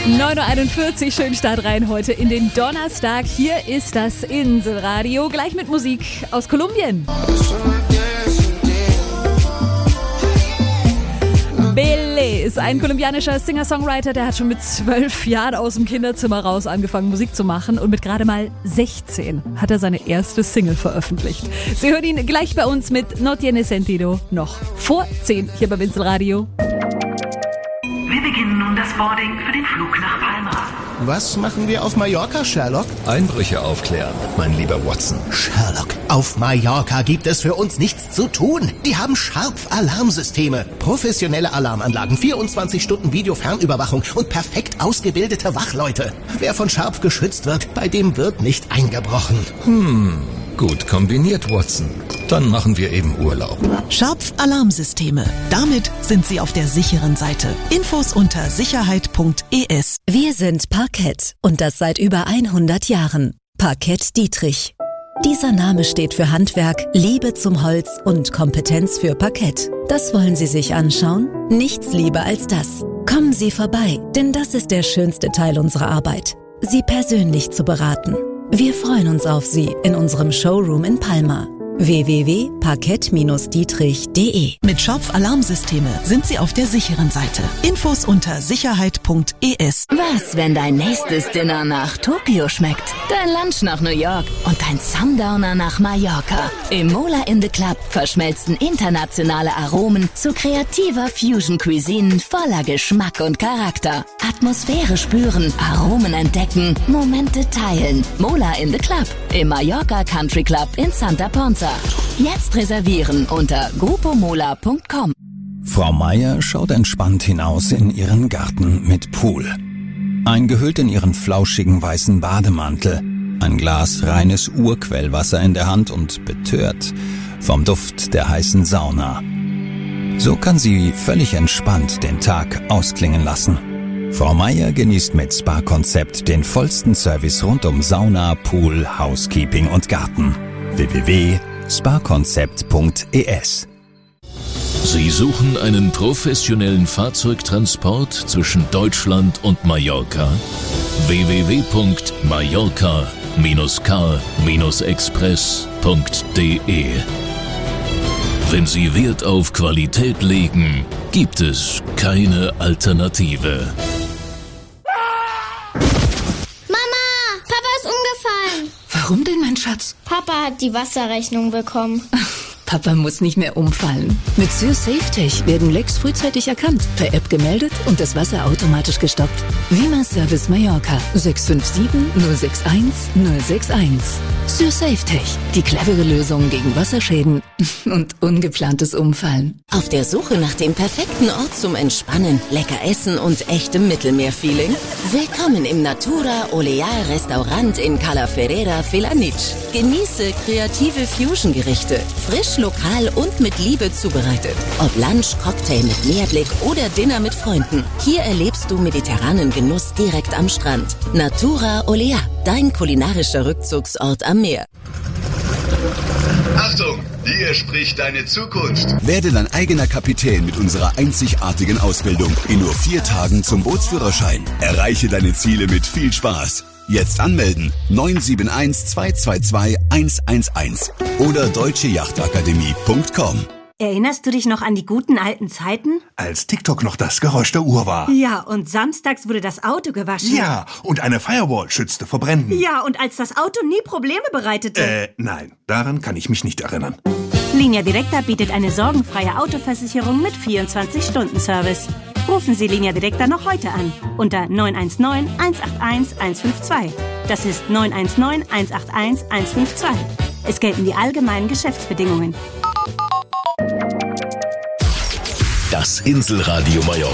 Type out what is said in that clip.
9.41 Uhr, schönen Start rein heute in den Donnerstag. Hier ist das Inselradio, gleich mit Musik aus Kolumbien. Belé ist ein kolumbianischer Singer-Songwriter, der hat schon mit 12 Jahren aus dem Kinderzimmer raus angefangen, Musik zu machen. Und mit gerade mal 16 hat er seine erste Single veröffentlicht. Sie hören ihn gleich bei uns mit No Tiene Sentido, noch vor 10 hier beim Inselradio. Wir beginnen nun das Boarding für den Flug nach Palma. Was machen wir auf Mallorca, Sherlock? Einbrüche aufklären, mein lieber Watson. Sherlock, auf Mallorca gibt es für uns nichts zu tun. Die haben Scharf-Alarmsysteme, professionelle Alarmanlagen, 24 Stunden Videofernüberwachung und perfekt ausgebildete Wachleute. Wer von Scharf geschützt wird, bei dem wird nicht eingebrochen. Gut kombiniert, Watson. Dann machen wir eben Urlaub. Scharf-Alarmsysteme. Damit sind Sie auf der sicheren Seite. Infos unter sicherheit.es. Wir sind Parkett und das seit über 100 Jahren. Parkett Dietrich. Dieser Name steht für Handwerk, Liebe zum Holz und Kompetenz für Parkett. Das wollen Sie sich anschauen? Nichts lieber als das. Kommen Sie vorbei, denn das ist der schönste Teil unserer Arbeit. Sie persönlich zu beraten. Wir freuen uns auf Sie in unserem Showroom in Palma. www.parkett-dietrich.de. Mit Scharf-Alarmsysteme sind Sie auf der sicheren Seite. Infos unter sicherheit.es. Was, wenn dein nächstes Dinner nach Tokio schmeckt, dein Lunch nach New York und dein Sundowner nach Mallorca? Im Mola in the Club verschmelzen internationale Aromen zu kreativer Fusion-Cuisine voller Geschmack und Charakter. Atmosphäre spüren, Aromen entdecken, Momente teilen. Mola in the Club im Mallorca Country Club in Santa Ponza. Jetzt reservieren unter grupomola.com. Frau Meier schaut entspannt hinaus in ihren Garten mit Pool. Eingehüllt in ihren flauschigen weißen Bademantel, ein Glas reines Urquellwasser in der Hand und betört vom Duft der heißen Sauna. So kann sie völlig entspannt den Tag ausklingen lassen. Frau Meier genießt mit Spa-Konzept den vollsten Service rund um Sauna, Pool, Housekeeping und Garten. www.sparkonzept.es. Sie suchen einen professionellen Fahrzeugtransport zwischen Deutschland und Mallorca? www.mallorca-car-express.de. Wenn Sie Wert auf Qualität legen, gibt es keine Alternative. Warum denn, mein Schatz? Papa hat die Wasserrechnung bekommen. Papa muss nicht mehr umfallen. Mit SürSafeTech werden Lecks frühzeitig erkannt, per App gemeldet und das Wasser automatisch gestoppt. Vima Service Mallorca 657 061 061. SürSafeTech, die clevere Lösung gegen Wasserschäden und ungeplantes Umfallen. Auf der Suche nach dem perfekten Ort zum Entspannen, lecker Essen und echtem Mittelmeerfeeling? Willkommen im Natura Olear Restaurant in Cala Ferreira Felanitx. Genieße kreative Fusion-Gerichte, frisch, lokal und mit Liebe zubereitet. Ob Lunch, Cocktail mit Meerblick oder Dinner mit Freunden. Hier erlebst du mediterranen Genuss direkt am Strand. Natura Olear, dein kulinarischer Rückzugsort am Meer. Achtung, hier spricht deine Zukunft. Werde dein eigener Kapitän mit unserer einzigartigen Ausbildung in nur 4 Tagen zum Bootsführerschein. Erreiche deine Ziele mit viel Spaß. Jetzt anmelden 971 222 111 oder deutschejachtakademie.com. Erinnerst du dich noch an die guten alten Zeiten? Als TikTok noch das Geräusch der Uhr war. Ja, und samstags wurde das Auto gewaschen. Ja, und eine Firewall schützte vor Bränden. Ja, und als das Auto nie Probleme bereitete. Nein, daran kann ich mich nicht erinnern. Linia Directa bietet eine sorgenfreie Autoversicherung mit 24-Stunden-Service. Rufen Sie Linia Directa noch heute an unter 919 181 152. Das ist 919 181 152. Es gelten die allgemeinen Geschäftsbedingungen. Das Inselradio Mallorca.